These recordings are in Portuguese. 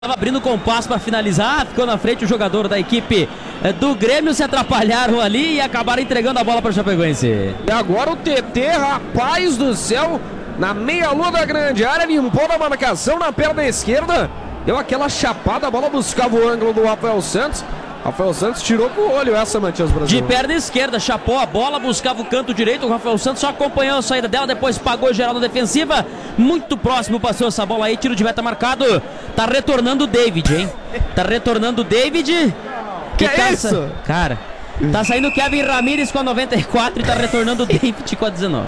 Estava abrindo o compasso para finalizar, ficou na frente o jogador da equipe do Grêmio, se atrapalharam ali e acabaram entregando a bola para o Chapecoense. E agora o TT, rapaz do céu, na meia-lua da grande área, limpou na marcação na perna esquerda, deu aquela chapada, a bola buscava o ângulo do Rafael Santos. Rafael Santos tirou com o olho essa, Matias Brasil. De perna esquerda, chapou a bola, buscava o canto direito. O Rafael Santos só acompanhou a saída dela, depois pagou geral na defensiva. Muito próximo, passou essa bola aí, tiro de meta marcado. Tá retornando o David, hein? Tá retornando o David. Que é isso? Cara, tá saindo o Kevin Ramírez com a 94 e tá retornando o David com a 19.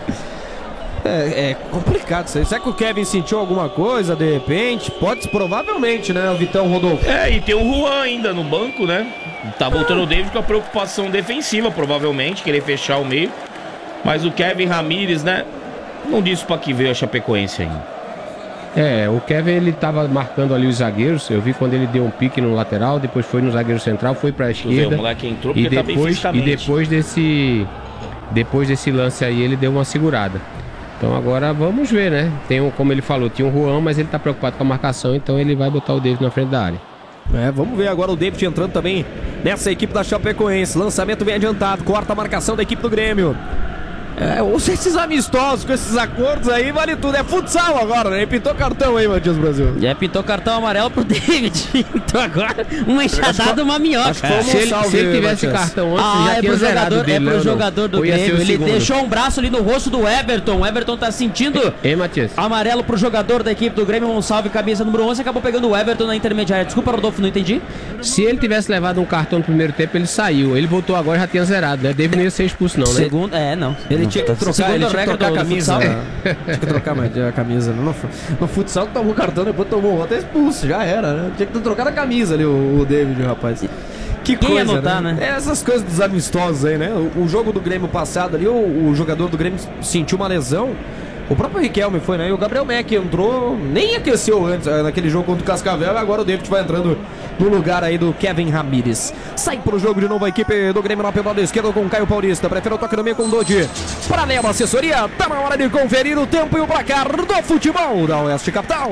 É complicado isso aí. Será que o Kevin sentiu alguma coisa de repente? Pode, provavelmente, né, o Vitão Rodolfo? E tem o Juan ainda no banco, né? Tá voltando o David com a preocupação defensiva, provavelmente, querer fechar o meio. Mas o Kevin Ramírez, né? Não disse pra que veio a Chapecoense ainda. O Kevin, ele tava marcando ali os zagueiros. Eu vi quando ele deu um pique no lateral, depois foi no zagueiro central, foi pra esquerda. O moleque entrou porque tá bem fisicamente. Depois desse lance aí, ele deu uma segurada. Então agora vamos ver, né? Tem como ele falou, tinha um Juan, mas ele tá preocupado com a marcação, então ele vai botar o David na frente da área. Vamos ver agora o David entrando também nessa equipe da Chapecoense. Lançamento bem adiantado, corta a marcação da equipe do Grêmio. Esses amistosos com esses acordos aí, vale tudo. É futsal agora, né? Pintou cartão aí, Matias Brasil. Pintou cartão amarelo pro David. Então agora uma enxadada, uma minhoca. Se ele tivesse cartão antes, já tinha zerado dele, pro jogador do Grêmio. Ele deixou um braço ali no rosto do Everton. O Everton tá sentindo Matias? Amarelo pro jogador da equipe do Grêmio. Monsalve, camisa número 11, acabou pegando o Everton na intermediária. Desculpa, Rodolfo, não entendi. Se ele tivesse levado um cartão no primeiro tempo, ele saiu. Ele voltou agora, já tinha zerado, né? David não ia ser expulso não, né? Segundo, não. Ele tinha que trocar, a camisa. Tinha que trocar a camisa. No futsal que tomou cartão, depois tomou outro, é expulso, já era, né? Tinha que ter trocado a camisa ali, o David, rapaz. Que quem coisa, ia notar, né? Essas coisas dos amistosos aí, né? O jogo do Grêmio passado ali, o jogador do Grêmio sentiu uma lesão. O próprio Riquelme foi, né? E o Gabriel Mack entrou, nem aqueceu antes, naquele jogo contra o Cascavel. Agora o David vai entrando no lugar aí do Kevin Ramírez. Sai pro jogo de novo a equipe do Grêmio na pelo lado esquerdo com o Caio Paulista. Prefere o toque no meio com o Dodi. Para Neva Assessoria, tá na hora de conferir o tempo e o placar do futebol da Oeste Capital.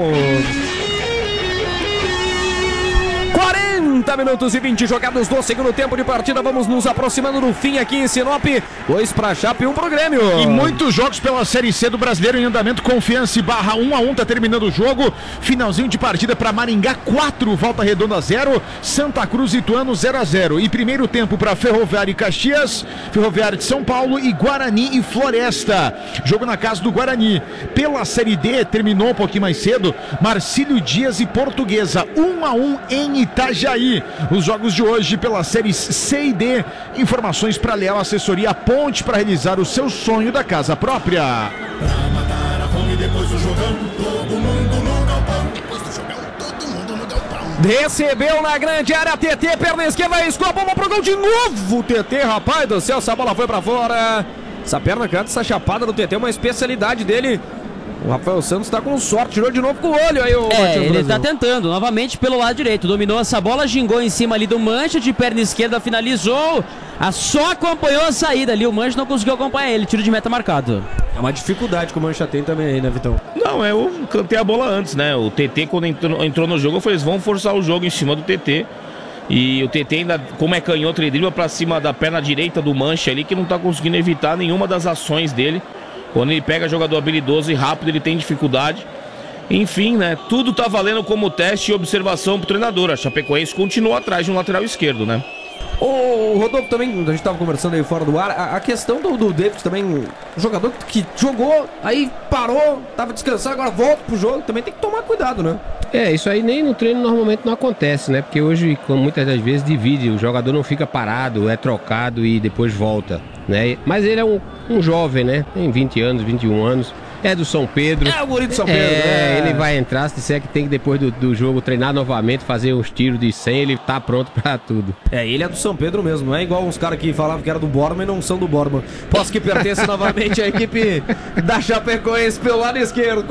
40 minutos e 20 jogados do segundo tempo de partida. Vamos nos aproximando do fim aqui em Sinop. 2 para Chape e 1 pro Grêmio. E muitos jogos pela Série C do Brasileiro em andamento. Confiança e Barra 1-1, tá terminando o jogo. Finalzinho de partida para Maringá 4, Volta Redonda 0, Santa Cruz e Ituano 0-0. E primeiro tempo para Ferroviária e Caxias, Ferroviária de São Paulo e Guarani e Floresta. Jogo na casa do Guarani. Pela Série D, terminou um pouquinho mais cedo, Marcílio Dias e Portuguesa 1-1 em Itajaí. Os jogos de hoje pela série C e D. Informações para Leal Assessoria, ponte para realizar o seu sonho da casa própria. Pra matar a fome depois do jogão, todo mundo no galpão. Depois do jogão, todo mundo no galpão. Recebeu na grande área, TT, perna esquerda, escou a bola pro gol de novo. TT, rapaz do céu, essa bola foi pra fora. Essa perna canta, essa chapada do TT é uma especialidade dele. O Rafael Santos tá com sorte, tirou de novo com o olho aí, ele tá tentando, novamente pelo lado direito, dominou essa bola, gingou em cima ali do Mancha, de perna esquerda finalizou, só acompanhou a saída ali, o Mancha não conseguiu acompanhar ele, tiro de meta marcado. É uma dificuldade que o Mancha tem também aí, né, Vitão? Não, eu cantei a bola antes, né? O TT, quando entrou no jogo, eu falei, eles vão forçar o jogo em cima do TT. E o TT ainda, como é canhoto, ele dribla pra cima da perna direita do Mancha ali, que não tá conseguindo evitar nenhuma das ações dele. Quando ele pega jogador habilidoso e rápido, ele tem dificuldade. Enfim, né? Tudo tá valendo como teste e observação pro treinador. A Chapecoense continua atrás de um lateral esquerdo, né? O Rodolfo também, a gente tava conversando aí fora do ar, a questão do David também, um jogador que jogou, aí parou, tava descansando, agora volta pro jogo, também tem que tomar cuidado, né? Isso aí nem no treino normalmente não acontece, né? Porque hoje, muitas das vezes, divide, o jogador não fica parado, é trocado e depois volta, né? Mas ele é um jovem, né? Tem 20 anos, 21 anos. É do São Pedro. É o guri do São Pedro. Ele vai entrar, se disser que tem que depois do jogo treinar novamente, fazer uns tiros de 100, ele tá pronto pra tudo. Ele é do São Pedro mesmo, não é igual uns caras que falavam que era do Borman e não são do Borman. Posso que pertence novamente à equipe da Chapecoense pelo lado esquerdo.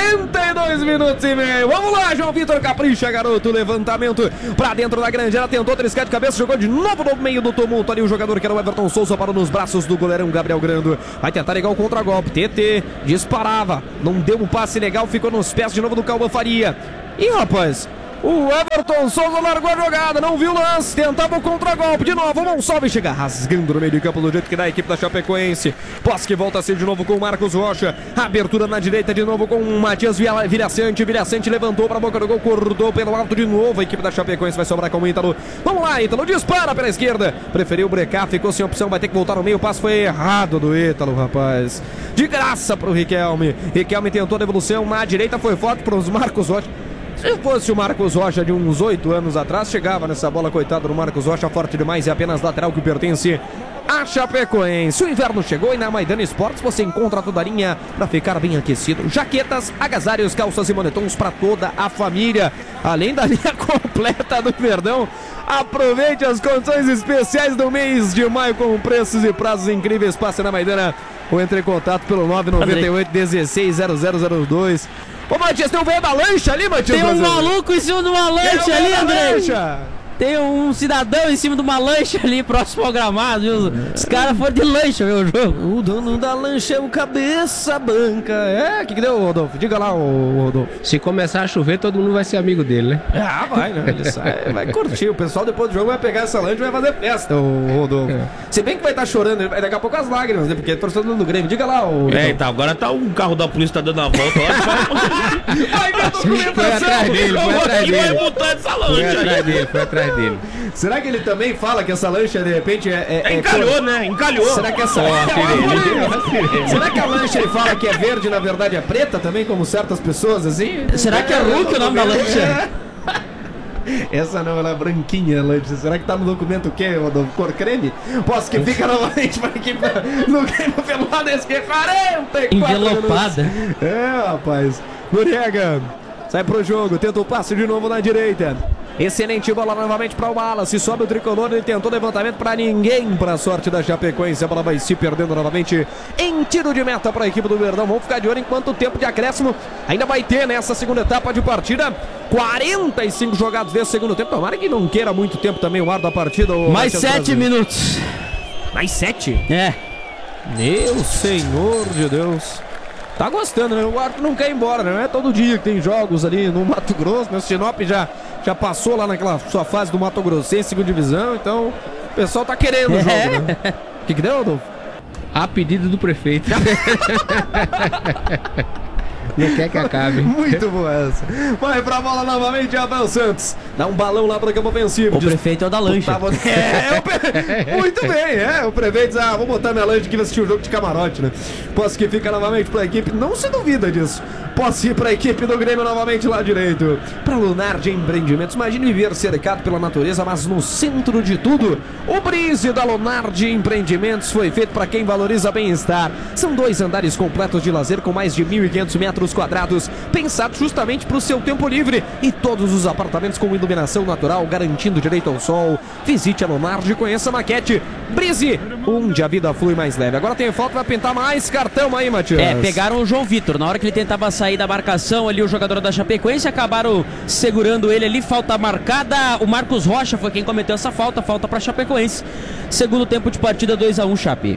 42 minutos e meio. Vamos lá, João Vitor, capricha, garoto. Levantamento pra dentro da grande área, tentou triscar de cabeça, jogou de novo no meio do tumulto ali. O jogador que era o Everton Souza parou nos braços do goleirão Gabriel Grando. Vai tentar ligar o contragolpe. TT disparava, não deu um passe legal, ficou nos pés de novo do Cauã Faria. E rapaz, O Everton Souza largou a jogada, não viu o lance, tentava o contragolpe de novo. O Monsalve chega rasgando no meio de campo do jeito que dá a equipe da Chapecoense. Posse que volta a ser de novo com o Marcos Rocha. Abertura na direita de novo com o Matias Vilhaçante. Vilhaçante levantou para a boca do gol, cortou pelo alto de novo. A equipe da Chapecoense vai sobrar com o Ítalo. Vamos lá, Ítalo, dispara pela esquerda. Preferiu brecar, ficou sem opção, vai ter que voltar no meio. O passe foi errado do Ítalo, rapaz. De graça pro Riquelme. Riquelme tentou a devolução na direita, foi forte para os Marcos Rocha. Se fosse o Marcos Rocha de uns 8 anos atrás, chegava nessa bola, coitado do Marcos Rocha, forte demais, é apenas lateral que pertence a Chapecoense. O inverno chegou e na Maidana Esportes você encontra toda a linha para ficar bem aquecido. Jaquetas, agasalhos, calças e moletons para toda a família. Além da linha completa do Verdão, aproveite as condições especiais do mês de maio com preços e prazos incríveis. Passe na Maidana ou entre em contato pelo 998 16 0002. Ô, Matias, tem um velho da lancha ali, Matias? Tem um maluco em cima de uma lancha ali, André. Lancha. Tem um cidadão em cima de uma lancha ali, próximo ao gramado, viu? Os caras foram de lancha, meu jogo. O dono da lancha é o cabeça branca. É, o que deu, Rodolfo? Diga lá, Rodolfo. Se começar a chover, todo mundo vai ser amigo dele, né? Ah, vai, né? Ele sai, vai curtir. O pessoal depois do jogo vai pegar essa lancha e vai fazer festa, o Rodolfo. Se bem que vai estar chorando, daqui a pouco as lágrimas, né? Porque é torcedor do Grêmio. Diga lá, o. Então, agora tá um carro da polícia tá dando a volta lá. Vai ver a documentação. Foi atrás dele, foi atrás E vai dele. botar essa Foi lancha atrás aí. dele, foi atrás dele. Será que ele também fala que essa lancha, de repente, Encalhou, né? Encalhou. Será que essa... Será que a lancha ele fala que é verde e na verdade é preta também, como certas pessoas, assim? Será que é Hulk o nome da lancha? Essa não, ela é branquinha, lancha. Será que tá no documento o quê? Cor creme? Posso que fica novamente para aqui no Grêmio pelo lado esquerdo. 44 Envelopada. minutos. É, rapaz. Noriega sai pro jogo, tenta o passe de novo na direita. Excelente bola novamente para o Wallace. Sobe o tricolor, ele tentou levantamento para ninguém. Para a sorte da Chapecoense, a bola vai se perdendo novamente em tiro de meta para a equipe do Verdão. Vamos ficar de olho enquanto o tempo de acréscimo ainda vai ter nessa segunda etapa de partida. 45 jogados desse segundo tempo. Tomara que não queira muito tempo também o ar da partida. Mais 7 minutos. Mais 7? É. Meu Senhor de Deus. Tá gostando, né? O árbitro não quer ir embora, né? Não é todo dia que tem jogos ali no Mato Grosso, né? O Sinop já passou lá naquela sua fase do Mato Grossense, segunda divisão, então o pessoal tá querendo o jogo, né? O que deu, Adolfo? A pedido do prefeito. Não quer que acabe. Muito boa essa. Vai pra bola novamente, Abel Santos. Dá um balão lá pro campo ofensivo. O prefeito é o da lancha. Muito bem, o prefeito diz, vou botar minha lancha aqui e assistir o jogo de camarote, né? Posse que fica novamente pra equipe, não se duvida disso. Posse pra equipe do Grêmio novamente lá direito. Pra Lunardi Empreendimentos. Imagine viver cercado pela natureza, mas no centro de tudo, o Brise da Lunardi Empreendimentos foi feito pra quem valoriza bem-estar. São 2 andares completos de lazer com mais de 1.500 metros quadrados, pensados justamente para o seu tempo livre, e todos os apartamentos com iluminação natural, garantindo direito ao sol. Visite a Lunardi e conheça a maquete Brise, onde a vida flui mais leve. Agora tem falta, vai pintar mais cartão aí, Matias. Pegaram o João Vitor, na hora que ele tentava sair da marcação ali, o jogador da Chapecoense, acabaram segurando ele ali, falta marcada. O Marcos Rocha foi quem cometeu essa falta para Chapecoense. Segundo tempo de partida, 2-1 Chape.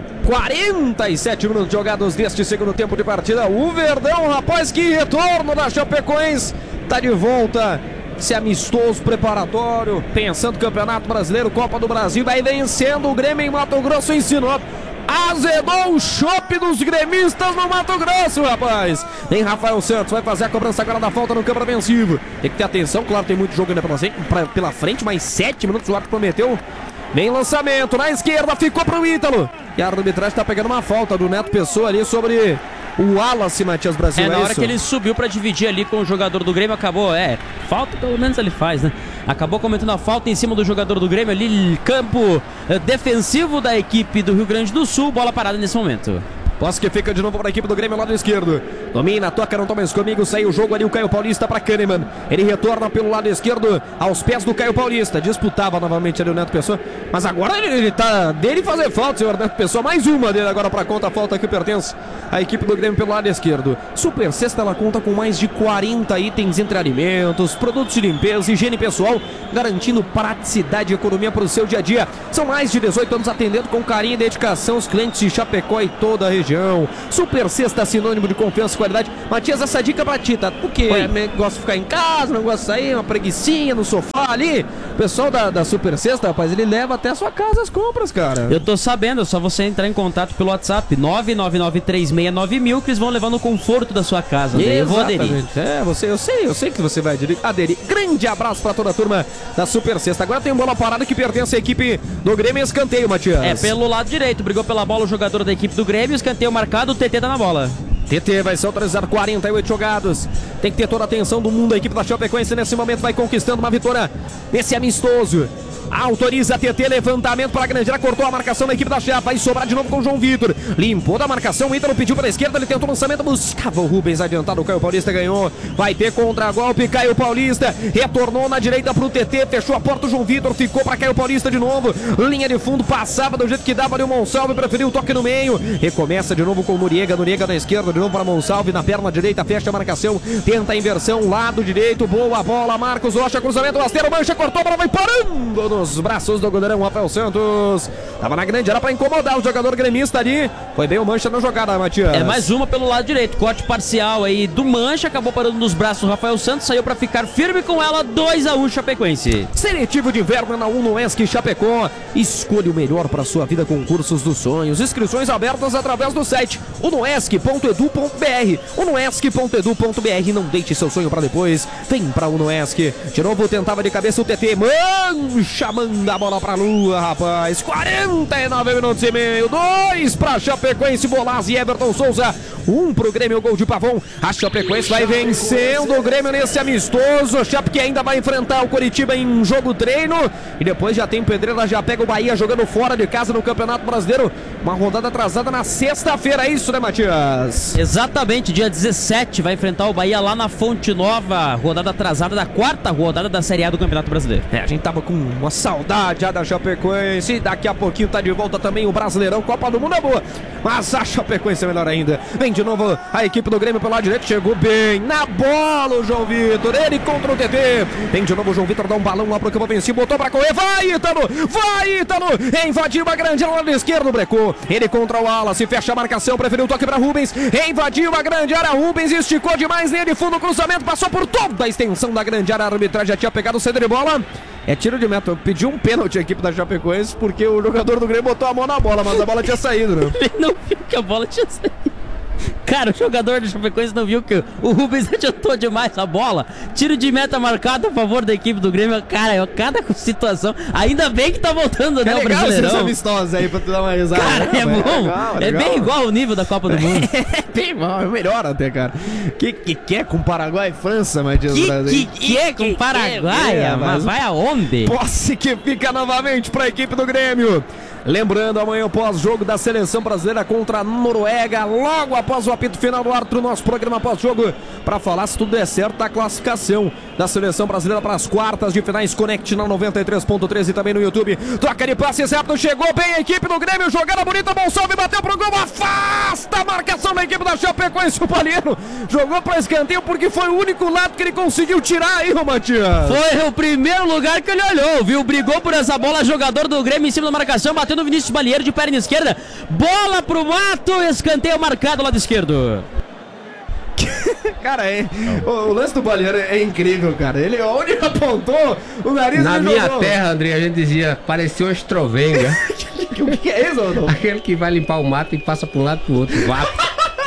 47 minutos jogados deste segundo tempo de partida. O Verdão, rapaz, que retorno da Chapecoense. Tá de volta. Esse amistoso preparatório, pensando no Campeonato Brasileiro, Copa do Brasil, vai vencendo o Grêmio em Mato Grosso, em Sinop. Azedou o chope dos gremistas no Mato Grosso, rapaz. Tem Rafael Santos, vai fazer a cobrança agora da falta no campo ofensivo. Tem que ter atenção, claro, tem muito jogo ainda pela frente, mais 7 minutos o árbitro prometeu. Vem lançamento na esquerda, ficou pro Ítalo. E a arbitragem tá pegando uma falta do Neto Pessoa ali sobre o Wallace, Matias Brasil. Na hora que ele subiu pra dividir ali com o jogador do Grêmio, acabou, falta pelo menos ele faz, né? Acabou cometendo a falta em cima do jogador do Grêmio ali, campo defensivo da equipe do Rio Grande do Sul, bola parada nesse momento. Posse que fica de novo para a equipe do Grêmio, lado esquerdo. Domina, toca, não toma isso comigo. Saiu o jogo ali, o Caio Paulista para Kahneman. Ele retorna pelo lado esquerdo, aos pés do Caio Paulista. Disputava novamente ali o Neto Pessoa. Mas agora ele tá dele fazer falta, senhor Neto Pessoa. Mais uma dele agora para conta, a falta que pertence à equipe do Grêmio pelo lado esquerdo. Super Sexta, ela conta com mais de 40 itens entre alimentos, produtos de limpeza, higiene pessoal, garantindo praticidade e economia para o seu dia a dia. São mais de 18 anos atendendo com carinho e dedicação os clientes de Chapecó e toda a região. região. Super Sexta, sinônimo de confiança e qualidade. Matias, essa dica pra ti, tá? Porque gosta de ficar em casa, não gosta de sair, uma preguicinha no sofá ali. O pessoal da Super Sexta, rapaz, ele leva até a sua casa as compras, cara. Eu tô sabendo, é só você entrar em contato pelo WhatsApp 999369000 que eles vão levar no conforto da sua casa. Daí eu vou aderir. Eu sei que você vai aderir. Grande abraço pra toda a turma da Super Sexta. Agora tem bola parada que pertence à equipe do Grêmio. Escanteio, Matias. É, pelo lado direito, brigou pela bola o jogador da equipe do Grêmio, escanteio marcado, o TT tá na bola. TT vai ser autorizado, 48 jogados. Tem que ter toda a atenção do mundo. A equipe da Chapecoense nesse momento vai conquistando uma vitória nesse amistoso. Autoriza TT, levantamento para a grande área, cortou a marcação da equipe da Chape, vai sobrar de novo com o João Vitor, limpou da marcação, o Ítalo pediu pela esquerda, ele tentou o lançamento, buscava o Rubens adiantado, o Caio Paulista ganhou, vai ter contra-golpe, Caio Paulista, retornou na direita pro TT, fechou a porta o João Vitor, ficou para Caio Paulista de novo, linha de fundo, passava do jeito que dava ali o Monsalve, preferiu o toque no meio, recomeça de novo com o Noriega na esquerda, de novo para Monsalve, na perna direita, fecha a marcação, tenta a inversão, lado direito, boa bola, Marcos Rocha, cruzamento, rasteiro, Mancha, cortou, a bola vai parando nos braços do goleirão Rafael Santos. Tava na grande área para incomodar o jogador gremista ali. Foi bem o Mancha na jogada, Matias. É mais uma pelo lado direito. Corte parcial aí do Mancha. Acabou parando nos braços do Rafael Santos. Saiu para ficar firme com ela. 2-1 Chapecoense. Seletivo de inverno na UNOESC Chapecó. Escolha o melhor para sua vida com cursos dos sonhos. Inscrições abertas através do site unoesc.edu.br. unoesc.edu.br. Não deixe seu sonho para depois. Vem para UNOESC. De novo tentava de cabeça o TT. Mancha, manda a bola pra lua, rapaz. 49 minutos e meio. 2 pra Chapecoense, Bolaz e Everton Souza. 1 pro Grêmio, gol de Pavão. A Chapecoense vai vencendo o Grêmio nesse amistoso. A Chape que ainda vai enfrentar o Coritiba em jogo treino. E depois já tem Pedreira, já pega o Bahia jogando fora de casa no Campeonato Brasileiro. Uma rodada atrasada na sexta-feira, é isso, né, Matias? Exatamente, dia 17 vai enfrentar o Bahia lá na Fonte Nova. Rodada atrasada da 4ª rodada da Série A do Campeonato Brasileiro. A gente tava com uma saudade já da Chapecoense. Daqui a pouquinho tá de volta também o Brasileirão. Copa do Mundo é boa, mas a Chapecoense é melhor ainda. Vem de novo a equipe do Grêmio pelo lado direito. Chegou bem na bola o João Vitor. Ele contra o TT. Vem de novo o João Vitor, dá um balão lá pro campo ofensivo. Botou pra correr. Vai, Ítalo! Vai, Ítalo! Invadiu a grande área, lado esquerdo, brecou. Ele contra o Wallace. Fecha a marcação. Preferiu o toque pra Rubens. Invadiu a grande área. Rubens esticou demais. Linha de fundo. Cruzamento. Passou por toda a extensão da grande área. A arbitragem já tinha pegado o centro de bola. É tiro de meta. Pediu um pênalti a equipe da Chapecoense porque o jogador do Grêmio botou a mão na bola, mas a bola tinha saído, né? Ele não viu que a bola tinha saído. Cara, o jogador do Chapecoense não viu que o Rubens adiantou demais a bola. Tiro de meta marcado a favor da equipe do Grêmio. Cara, cada situação. Ainda bem que tá voltando, né, o Brasileirão. Amistosos aí pra tu dar uma risada. Cara, é bom. É bem igual o nível da Copa do Mundo. É bem bom, é melhor até, cara. Que é com Paraguai e França, Matias Brasil? Que é com Paraguai? Mas vai aonde? Posse que fica novamente pra equipe do Grêmio. Lembrando, amanhã pós-jogo da Seleção Brasileira contra a Noruega, logo após o apito final do árbitro, nosso programa pós-jogo, para falar se tudo der certo a classificação da Seleção Brasileira para as quartas de finais. Conecte na 93.3 e também no YouTube. Troca de passes rápido, chegou bem a equipe do Grêmio, jogada bonita, Monsalve bateu pro gol, afasta a marcação da equipe da Chapecoense. O Palheiro jogou para escanteio porque foi o único lado que ele conseguiu tirar aí, ô Matias. Foi o primeiro lugar que ele olhou, viu? Brigou por essa bola, jogador do Grêmio em cima da marcação, bateu no Vinícius Balieiro de perna esquerda, bola pro mato, escanteio marcado lado esquerdo. Cara, o lance do Balieiro é incrível, cara. Ele, onde apontou, o nariz na minha terra, André, a gente dizia, parecia uma estrovenga. O que é isso, Rodolfo? Aquele que vai limpar o mato e passa pra um lado pro outro, vato.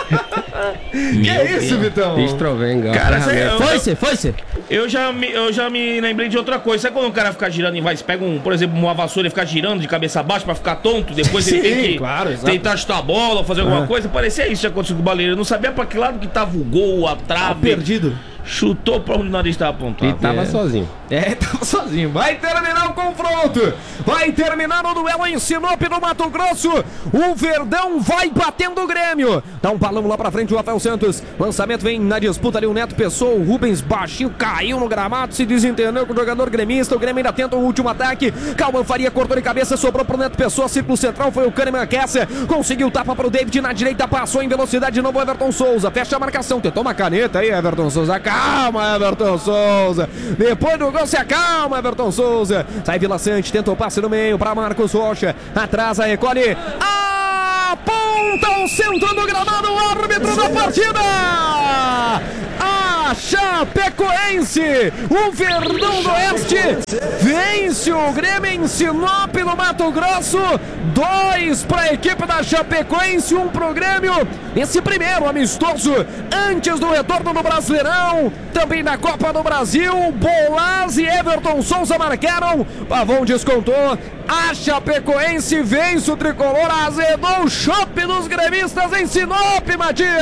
Que é isso, Vitão? Estrovenga. Cara, Foi-se. Eu já me lembrei de outra coisa. Sabe quando o cara fica girando e vai, pega por exemplo, uma vassoura e fica girando de cabeça baixa pra ficar tonto? Depois ele tem que tentar chutar a bola, fazer alguma coisa. Parecia isso que aconteceu com o Baleiro. Eu não sabia pra que lado que tava o gol, a trave. Perdido. Chutou pra onde o nariz estava apontado. E tava sozinho. Tava sozinho. Vai terminar o confronto. Vai terminar o duelo em Sinop, no Mato Grosso. O Verdão vai batendo o Grêmio. Dá um balão lá pra frente o Rafael Santos. Lançamento vem na disputa ali o Neto Pessoa. O Rubens baixinho caiu no gramado. Se desentendeu com o jogador gremista. O Grêmio ainda tenta o último ataque. Calman Faria cortou de cabeça. Sobrou pro Neto Pessoa. Círculo central foi o Kahneman Kessler. Conseguiu tapa pro David na direita. Passou em velocidade de novo o Everton Souza. Fecha a marcação. Tentou uma caneta aí, Everton Souza. Calma, Everton Souza. Depois do gol se acalma, Everton Souza. Sai Vila Sante, tenta o passe no meio para Marcos Rocha. Atrasa, recolhe. Aponta aponta o centro do gramado, o árbitro da partida. A Chapecoense, o Verdão do Oeste, vence o Grêmio em Sinop, no Mato Grosso. 2 para a equipe da Chapecoense, 1 para o Grêmio. Esse primeiro amistoso antes do retorno do Brasileirão, também na Copa do Brasil. Bolaz e Everton Souza marcaram, Pavão descontou. A Chapecoense vence o tricolor, azedou o chope dos gremistas em Sinop, Matias.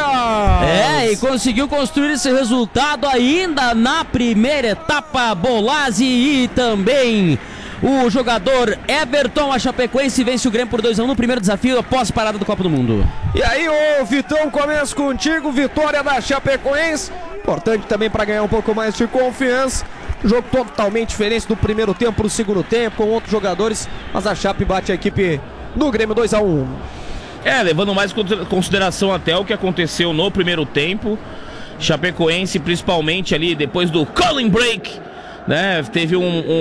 E conseguiu construir esse resultado ainda na primeira etapa. Bolazzi e também o jogador Everton. A Chapecoense vence o Grêmio por 2-1 no primeiro desafio após a parada do Copa do Mundo. E aí, ô Vitão, começo contigo. Vitória da Chapecoense, importante também para ganhar um pouco mais de confiança. Jogo totalmente diferente do primeiro tempo para o segundo tempo, com outros jogadores, mas a Chape bate a equipe do Grêmio 2-1. Levando mais em consideração até o que aconteceu no primeiro tempo. Chapecoense, principalmente ali depois do calling break, né? Teve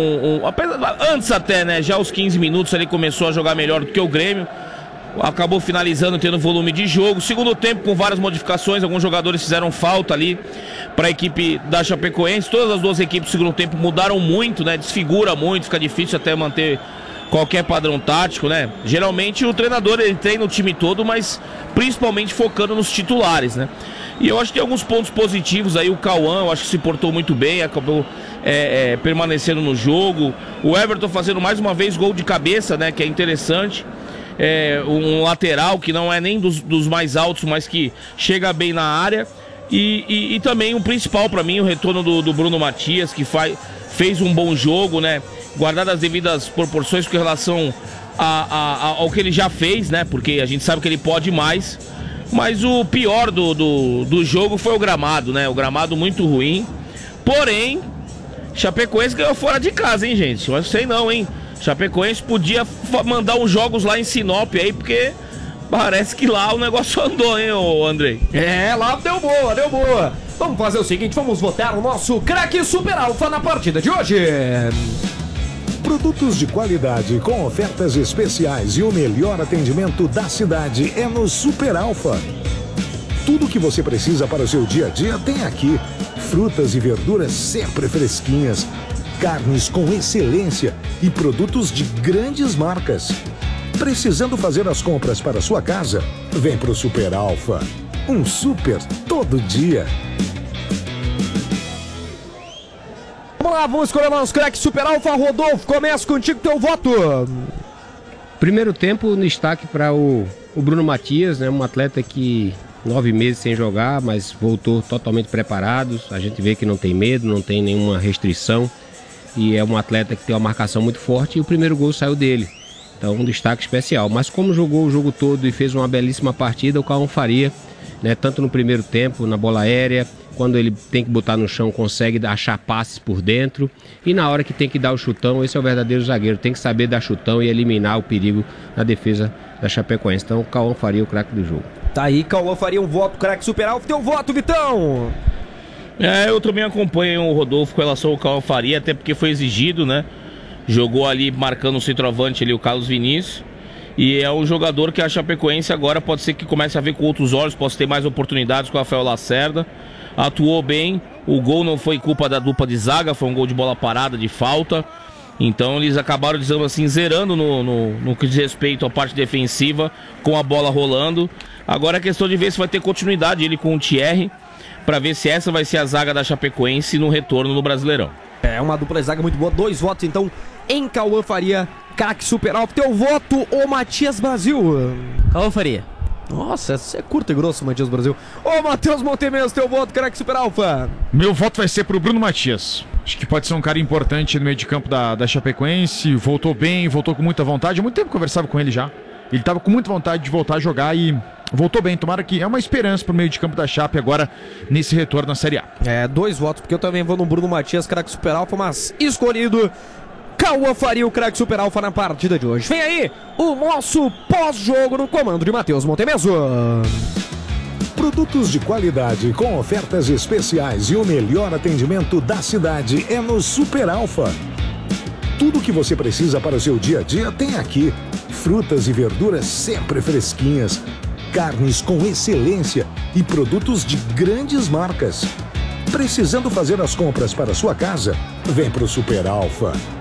antes até, né? Já aos 15 minutos ali começou a jogar melhor do que o Grêmio. Acabou finalizando, tendo volume de jogo. Segundo tempo com várias modificações, alguns jogadores fizeram falta ali para a equipe da Chapecoense. Todas as duas equipes no segundo tempo mudaram muito, né? Desfigura muito, fica difícil até manter qualquer padrão tático, né? Geralmente o treinador ele treina o time todo, mas principalmente focando nos titulares, né? E eu acho que tem alguns pontos positivos aí. O Cauã, eu acho que se portou muito bem, acabou permanecendo no jogo. O Everton fazendo mais uma vez gol de cabeça, né? Que é interessante. Um lateral que não é nem dos mais altos, mas que chega bem na área. E também o principal para mim, o retorno do Bruno Matias, que fez um bom jogo, né? Guardadas as devidas proporções com relação ao que ele já fez, né? Porque a gente sabe que ele pode mais. Mas o pior do jogo foi o gramado, né? O gramado muito ruim. Porém, Chapecoense ganhou fora de casa, hein, gente? Mas sei não, hein? Chapecoense podia mandar uns jogos lá em Sinop aí, porque parece que lá o negócio andou, hein, ô Andrei? Lá deu boa. Vamos fazer o seguinte, vamos votar o nosso craque Super Alfa na partida de hoje. Produtos de qualidade com ofertas especiais e o melhor atendimento da cidade é no Super Alfa. Tudo que você precisa para o seu dia a dia tem aqui. Frutas e verduras sempre fresquinhas, carnes com excelência e produtos de grandes marcas. Precisando fazer as compras para sua casa? Vem pro Super Alfa. Um super todo dia. Vamos lá, vamos escolher o nosso craque Super Alfa. Rodolfo, começa contigo, teu voto. Primeiro tempo, destaque para o Bruno Matias, né? Um atleta que 9 meses sem jogar, mas voltou totalmente preparado. A gente vê que não tem medo, não tem nenhuma restrição. E é um atleta que tem uma marcação muito forte e o primeiro gol saiu dele. Então, um destaque especial. Mas como jogou o jogo todo e fez uma belíssima partida, o Cauã Faria, né? Tanto no primeiro tempo, na bola aérea, quando ele tem que botar no chão, consegue achar passes por dentro. E na hora que tem que dar o chutão, esse é o verdadeiro zagueiro. Tem que saber dar chutão e eliminar o perigo na defesa da Chapecoense. Então, o Cauã Faria, o craque do jogo. Tá aí, Cauã Faria, um voto, craque Super Alfa. Teu voto, Vitão! Eu também acompanho o Rodolfo com relação ao Cauã Faria, até porque foi exigido, né? Jogou ali marcando o centroavante ali, o Carlos Vinícius. E é um jogador que a Chapecoense agora pode ser que comece a ver com outros olhos, possa ter mais oportunidades com o Rafael Lacerda. Atuou bem, o gol não foi culpa da dupla de zaga, foi um gol de bola parada, de falta. Então eles acabaram, digamos assim, zerando no que diz respeito à parte defensiva, com a bola rolando. Agora é questão de ver se vai ter continuidade ele com o Thierry, para ver se essa vai ser a zaga da Chapecoense no retorno no Brasileirão. É uma dupla de zaga muito boa, 2 votos então em Cauã Faria, craque Super Alfa. Teu voto, ô Matias Brasil. Cauã Faria. Nossa, essa é curto e grosso, Matias Brasil. Ô Matheus Montemens, teu voto, craque Super Alfa. Meu voto vai ser pro Bruno Matias. Acho que pode ser um cara importante no meio de campo da Chapecoense. Voltou bem, voltou com muita vontade. Há muito tempo que eu conversava com ele já. Ele tava com muita vontade de voltar a jogar e voltou bem. Tomara que é uma esperança pro meio de campo da Chape agora nesse retorno na Série A. 2 votos, porque eu também vou no Bruno Matias, craque Super Alfa, mas escolhido Cauã Faria, o craque Super Alfa na partida de hoje. Vem aí o nosso pós-jogo no comando de Matheus Montemeso. Produtos de qualidade com ofertas especiais e o melhor atendimento da cidade é no Super Alfa. Tudo que você precisa para o seu dia a dia tem aqui. Frutas e verduras sempre fresquinhas, carnes com excelência e produtos de grandes marcas. Precisando fazer as compras para sua casa? Vem pro Super Alfa.